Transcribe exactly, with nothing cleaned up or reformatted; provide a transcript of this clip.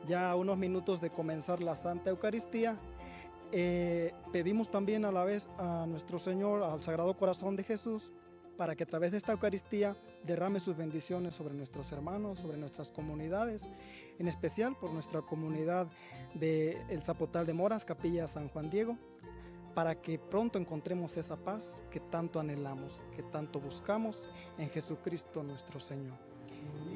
ya a unos minutos de comenzar la Santa Eucaristía, eh, pedimos también a la vez a nuestro Señor, al Sagrado Corazón de Jesús, para que a través de esta Eucaristía derrame sus bendiciones sobre nuestros hermanos, sobre nuestras comunidades, en especial por nuestra comunidad de El Zapotal de Moras, Capilla San Juan Diego, para que pronto encontremos esa paz que tanto anhelamos, que tanto buscamos en Jesucristo nuestro Señor.